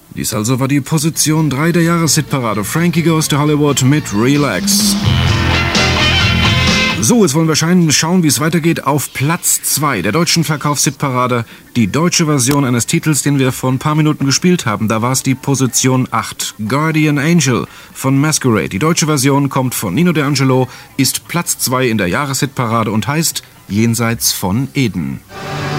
Dies also war die Position 3 der Jahreshitparade. Frankie Goes to Hollywood mit Relax. So, jetzt wollen wir schauen, wie es weitergeht auf Platz 2 der deutschen Verkaufshitparade. Die deutsche Version eines Titels, den wir vor ein paar Minuten gespielt haben. Da war es die Position 8. Guardian Angel von Masquerade. Die deutsche Version kommt von Nino D'Angelo, ist Platz 2 in der Jahreshitparade und heißt Jenseits von Eden.